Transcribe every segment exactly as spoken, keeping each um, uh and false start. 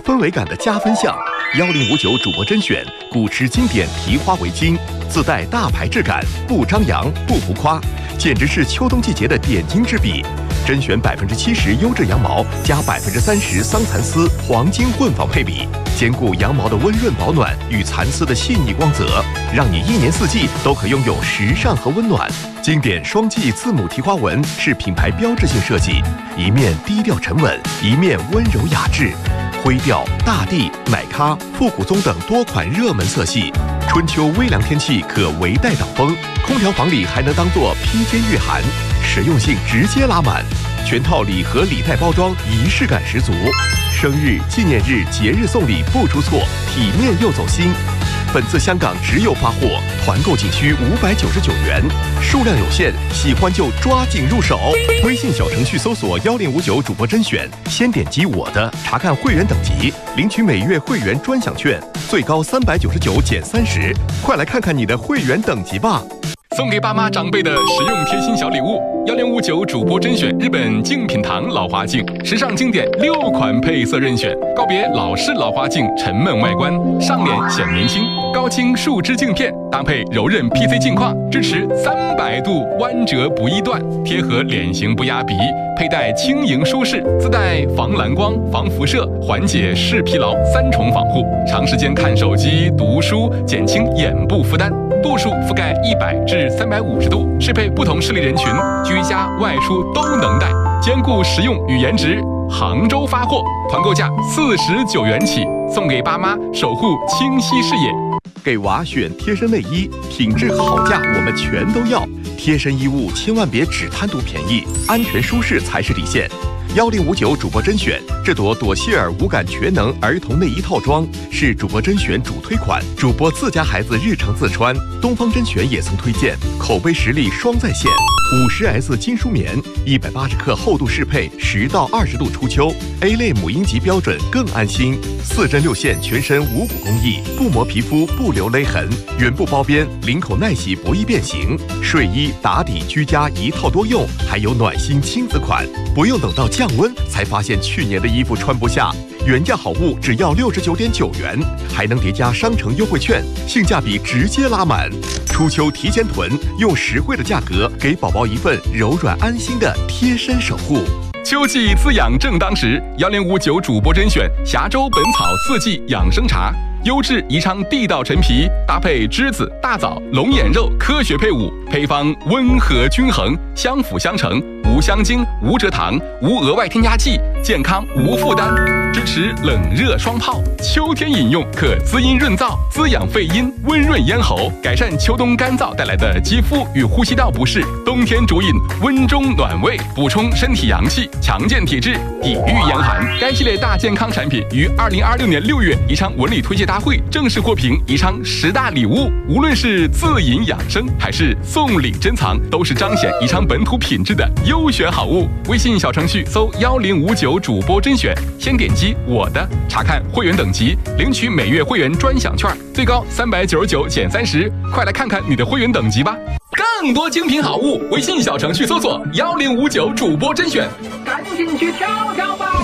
氛围感的加分项。幺零五九主播甄选古驰经典提花围巾，自带大牌质感，不张扬不浮夸，简直是秋冬季节的点睛之笔。甄选百分之七十优质羊毛加百分之三十桑蚕丝黄金混纺配比，兼顾羊毛的温润保暖与蚕丝的细腻光泽，让你一年四季都可拥有时尚和温暖。经典双髻字母提花纹是品牌标志性设计，一面低调沉稳，一面温柔雅致。灰调、大地、奶咖、复古棕等多款热门色系，春秋微凉天气可围带挡风，空调房里还能当做披肩御寒，实用性直接拉满。全套礼盒礼袋包装，仪式感十足。生日、纪念日、节日送礼不出错，体面又走心。本次香港直邮发货，团购仅需五百九十九元，数量有限，喜欢就抓紧入手。微信小程序搜索幺零五九主播甄选，先点击我的，查看会员等级，领取每月会员专享券，最高三百九十九减三十，快来看看你的会员等级吧。 送给爸妈长辈的实用贴心小礼物，幺零五九主播甄选日本敬品堂老花镜，时尚经典六款配色任选，告别老式老花镜沉闷外观，上脸显年轻。高清树脂镜片搭配柔韧 P C 镜框，支持三百度弯折不易断，贴合脸型不压鼻，佩戴轻盈舒适，自带防蓝光、防辐射、缓解视疲劳三重防护，长时间看手机、读书，减轻眼部负担。度数覆盖一百至三百五十度，适配不同视力人群，居家外出都能戴，兼顾实用与颜值。杭州发货，团购价四十九元起，送给爸妈，守护清晰视野。 给娃选贴身内衣，品质好价我们全都要。贴身衣物千万别只贪图便宜，安全舒适才是底线。幺零五九主播甄选，这朵朵希尔无感全能儿童内衣套装是主播甄选主推款，主播自家孩子日常自穿。东方甄选也曾推荐，口碑实力双在线。五十 S 金舒棉，一百八十克厚度适配，十到二十度初秋 ，A 类母婴级标准更安心。四针六线全身无骨工艺，不磨皮肤，不留勒痕，原布包边，领口耐洗，不易变形。睡衣、打底、居家一套多用，还有暖心亲子款，不用等到降温才发现去年的衣服穿不下。原价好物只要六十九点九元，还能叠加商城优惠券，性价比直接拉满。初秋提前囤，用实惠的价格给宝宝一份柔软安心的贴身守护。 秋季滋养正当时，幺零五九主播甄选峡州本草四季养生茶，优质宜昌地道陈皮，搭配栀子、大枣、龙眼肉，科学配伍，配方温和均衡，相辅相成，无香精、无蔗糖、无额外添加剂，健康无负担，支持冷热双泡。秋天饮用可滋阴润燥，滋养肺阴，温润咽喉，改善秋冬干燥带来的肌肤与呼吸道不适。冬天主饮温中暖胃，补充身体阳气，强健体质，抵御严寒。该系列大健康产品于二零二六年六月宜昌文理推介大会正式获评宜昌十大礼物。无论是自饮养生还是送礼珍藏，都是彰显宜昌本土品质的优选好物。微信小程序搜幺零五九主播甄选，先点击我的，查看会员等级，领取每月会员专享券，最高三百九十九减三十，快来看看你的会员等级吧。更多精品好物，微信小程序搜索幺零五九主播甄选， 赶紧去挑挑吧。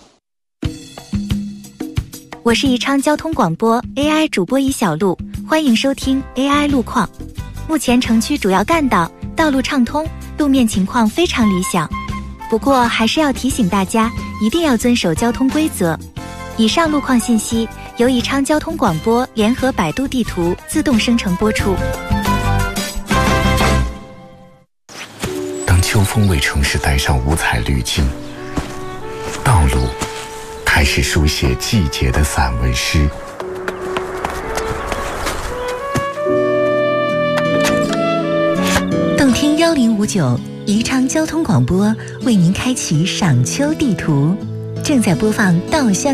我是宜昌交通广播 A I 主播乙小璐，欢迎收听 A I 路况。目前城区主要干道道路畅通，路面情况非常理想，不过还是要提醒大家一定要遵守交通规则。以上路况信息由宜昌交通广播联合百度地图自动生成播出。 当秋风为城市带上五彩滤镜，道路开始书写季节的散文诗。 动听幺零五九，宜昌交通广播为您开启赏秋地图，正在播放稻香。